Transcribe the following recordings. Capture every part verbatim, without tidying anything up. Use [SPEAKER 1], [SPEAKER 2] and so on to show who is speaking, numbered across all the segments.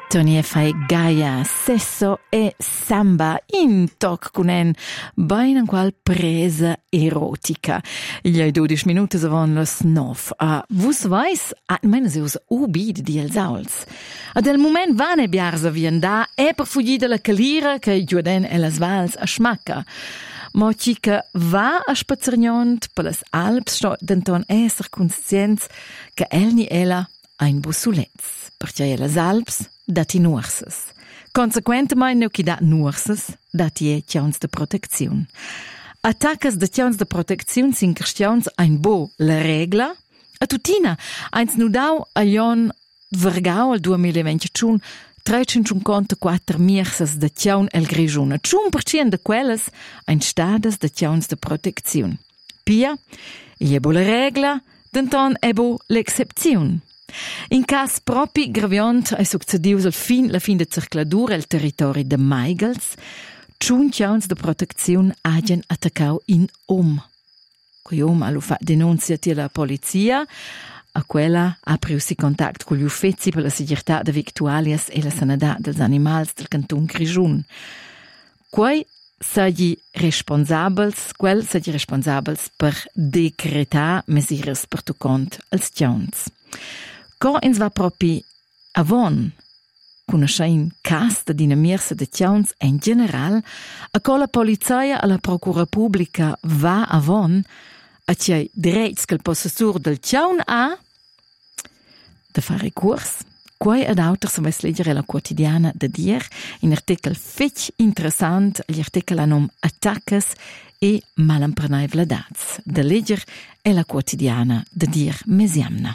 [SPEAKER 1] Tony e fai Gaia, sesso e samba in toc con en bain en qual presa erotica. Gli hai dodici minuti avon las nov. A vus vais, at menes eus ubid di els auls. A del moment van e biarsa vien da e per fugir de la calira che giuden e las vals a schmacca. Mo chica va a spazzergnont per las Alps sto denton esser conscients che el ni ella ein bussulets, perché las Alps dati nuorses. Consequentemente, neu chi dat nuorses, dati e tjauns de protecziun. Attaccas de tjauns de protecziun sin questiuns ein bo la regla, a tutina, eins nu dau a jon vergau al duemilaventitun trecentocinquantaquattro mierses de tjaun el grigiun, et un per cent de quelles ein stadas de tjauns de protecziun. Pia, il e bo la regla, denton e bo l'excepziun. In cas propi graviont ai succedius al fin la fin de circladura el territori de Maigels, tschun tjauns de protecziun agen attaccau in om. Quei om allo fa denunzia ti la polizia, a quella ha priusi contact con gli uffezi per la sicurtà de victualias e la sanità dels animals del canton Grigiun. Quei sagi responsabels, quel sagi responsabels per decretar mesures per tu cont als tjauns. Co ins va propi avon conosce in cas de dinamirsa de tjauns en general, a co la polizia a la procura pubblica va avon a tjei dreits che il possessur del tjaun ha de fare recurs. Quai ad autor se vais leggere la quotidiana de dier in artikel fetch interessant, gli artikel a nom Attaccas e malampernai vladats. De legger è la quotidiana de dier mesiamna.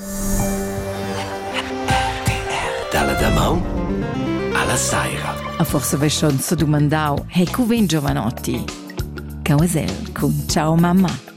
[SPEAKER 2] Dalla damau alla saira.
[SPEAKER 1] A forse vai schon se domandau, hey, cu ven giovanotti? Cauasel, con ciao mamma.